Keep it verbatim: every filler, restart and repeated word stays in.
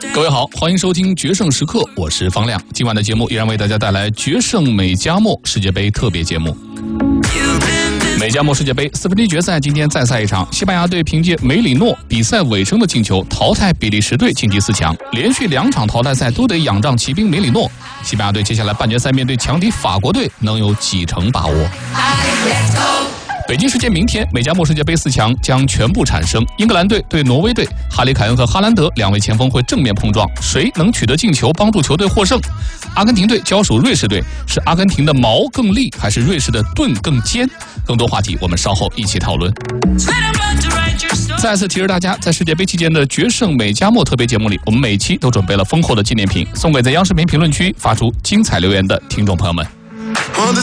各位好，欢迎收听决胜时刻，我是方亮。今晚的节目依然为大家带来决胜美加墨世界杯特别节目。美加墨世界杯四分之一决赛今天再赛一场，西班牙队凭借梅里诺比赛尾声的进球淘汰比利时队晋级四强，连续两场淘汰赛都得仰仗骑兵梅里诺。西班牙队接下来半决赛面对强敌法国队，能有几成把握？北京时间明天，美加墨世界杯四强将全部产生。英格兰队对挪威队，哈里凯恩和哈兰德两位前锋会正面碰撞，谁能取得进球帮助球队获胜？阿根廷队交手瑞士队，是阿根廷的矛更利，还是瑞士的盾更尖？更多话题我们稍后一起讨论。再次提示大家，在世界杯期间的决胜美加墨特别节目里，我们每期都准备了丰厚的纪念品，送给在央视频评论区发出精彩留言的听众朋友们。